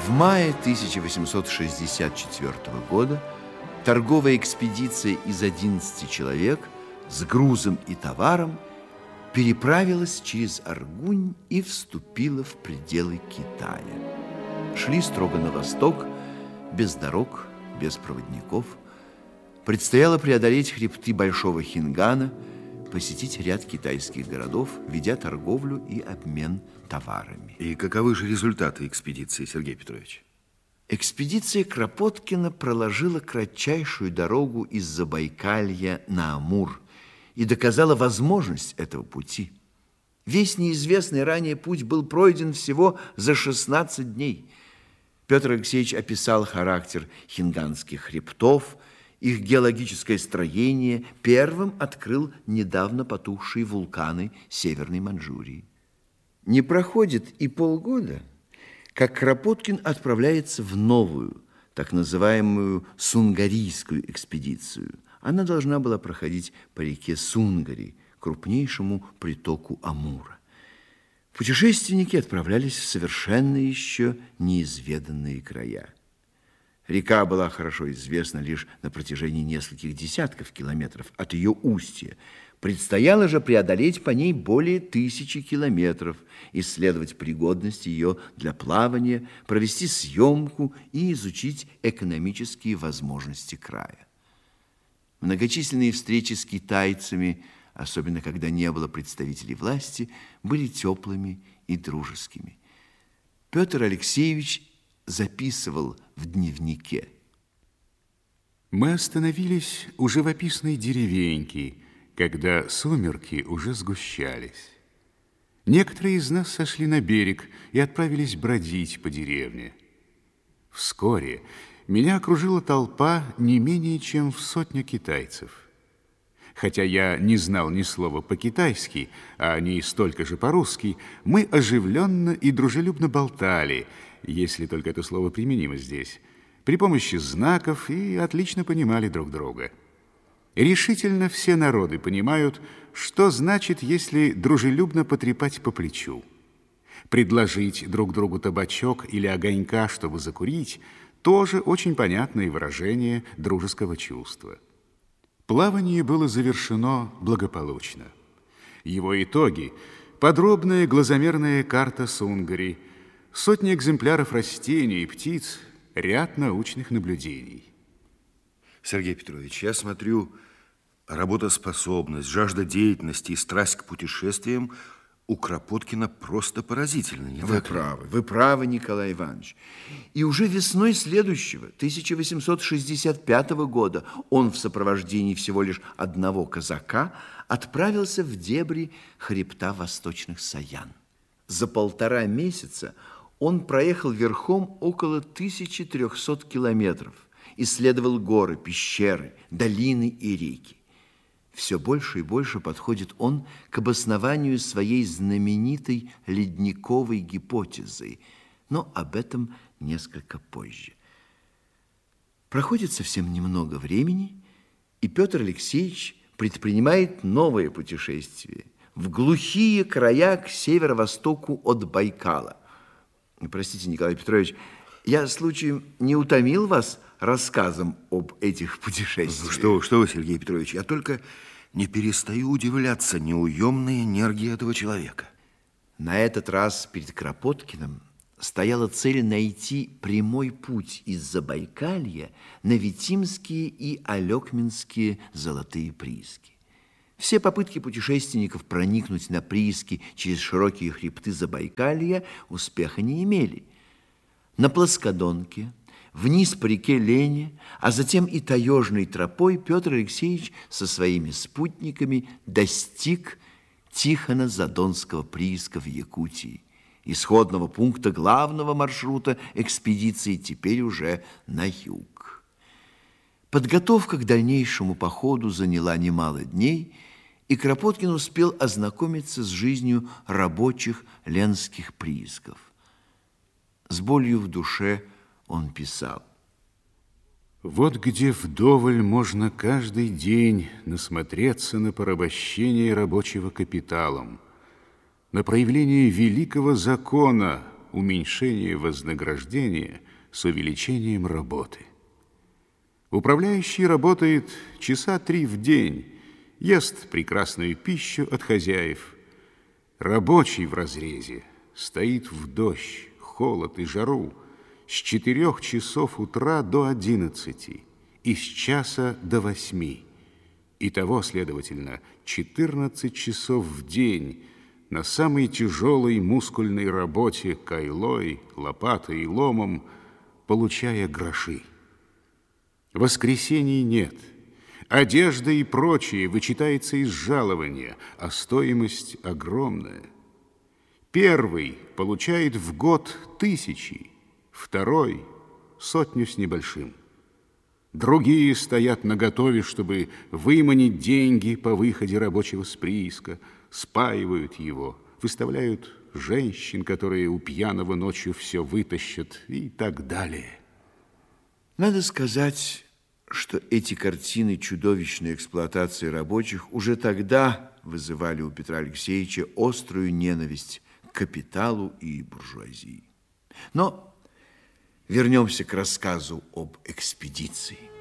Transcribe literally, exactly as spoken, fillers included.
В мае тысяча восемьсот шестьдесят четвёртого года торговая экспедиция из одиннадцати человек с грузом и товаром переправилась через Аргунь и вступила в пределы Китая. Шли строго на восток, без дорог, без проводников. Предстояло преодолеть хребты Большого Хингана, посетить ряд китайских городов, ведя торговлю и обмен товарами. И каковы же результаты экспедиции, Сергей Петрович? Экспедиция Кропоткина проложила кратчайшую дорогу из Забайкалья на Амур и доказала возможность этого пути. Весь неизвестный ранее путь был пройден всего за шестнадцать дней. Петр Алексеевич описал характер хинганских хребтов, их геологическое строение, первым открыл недавно потухшие вулканы Северной Манчжурии. Не проходит и полгода, как Кропоткин отправляется в новую, так называемую Сунгарийскую экспедицию. Она должна была проходить по реке Сунгари, крупнейшему притоку Амура. Путешественники отправлялись в совершенно еще неизведанные края. Река была хорошо известна лишь на протяжении нескольких десятков километров от ее устья. Предстояло же преодолеть по ней более тысячи километров, исследовать пригодность ее для плавания, провести съемку и изучить экономические возможности края. Многочисленные встречи с китайцами, особенно когда не было представителей власти, были теплыми и дружескими. Петр Алексеевич записывал в дневнике. Мы остановились у живописной деревеньки, когда сумерки уже сгущались. Некоторые из нас сошли на берег и отправились бродить по деревне. Вскоре меня окружила толпа не менее чем в сотню китайцев. Хотя я не знал ни слова по-китайски, а они столько же по-русски, мы оживленно и дружелюбно болтали, если только это слово применимо здесь, при помощи знаков, и отлично понимали друг друга. Решительно все народы понимают, что значит, если дружелюбно потрепать по плечу. Предложить друг другу табачок или огонька, чтобы закурить, тоже очень понятное выражение дружеского чувства. Плавание было завершено благополучно. Его итоги – подробная глазомерная карта Сунгари, сотни экземпляров растений и птиц, ряд научных наблюдений. Сергей Петрович, я смотрю, работоспособность, жажда деятельности и страсть к путешествиям у Кропоткина просто поразительны, не Вы так ли? правы, вы правы, Николай Иванович. И уже весной следующего, тысяча восемьсот шестьдесят пятого года, он в сопровождении всего лишь одного казака отправился в дебри хребта Восточных Саян. За полтора месяца он проехал верхом около тысячи трехсот километров, исследовал горы, пещеры, долины и реки. Все больше и больше подходит он к обоснованию своей знаменитой ледниковой гипотезы, но об этом несколько позже. Проходит совсем немного времени, и Петр Алексеевич предпринимает новое путешествие в глухие края к северо-востоку от Байкала. Простите, Николай Петрович, я случаем не утомил вас рассказом об этих путешествиях? Что, что вы, Сергей Петрович, я только не перестаю удивляться неуемной энергии этого человека. На этот раз перед Кропоткиным стояла цель найти прямой путь из Забайкалья на Витимские и Алекминские золотые прииски. Все попытки путешественников проникнуть на прииски через широкие хребты Забайкалья успеха не имели. На Плоскодонке, вниз по реке Лене, а затем и таежной тропой Петр Алексеевич со своими спутниками достиг Тихоно-Задонского прииска в Якутии, исходного пункта главного маршрута экспедиции теперь уже на юг. Подготовка к дальнейшему походу заняла немало дней, и Кропоткин успел ознакомиться с жизнью рабочих ленских приисков. С болью в душе он писал: «Вот где вдоволь можно каждый день насмотреться на порабощение рабочего капиталом, на проявление великого закона, уменьшение вознаграждения с увеличением работы. Управляющий работает часа три в день, ест прекрасную пищу от хозяев. Рабочий в разрезе стоит в дождь, холод и жару с четырех часов утра до одиннадцати и с часа до восьми. Итого, следовательно, четырнадцать часов в день на самой тяжелой мускульной работе кайлой, лопатой и ломом, получая гроши. Воскресений нет. Одежда и прочее вычитается из жалования, а стоимость огромная. Первый получает в год тысячи, второй — сотню с небольшим. Другие стоят наготове, чтобы выманить деньги по выходе рабочего с прииска, спаивают его, выставляют женщин, которые у пьяного ночью все вытащат, и так далее. Надо сказать, что эти картины чудовищной эксплуатации рабочих уже тогда вызывали у Петра Алексеевича острую ненависть к капиталу и буржуазии. Но вернемся к рассказу об экспедиции.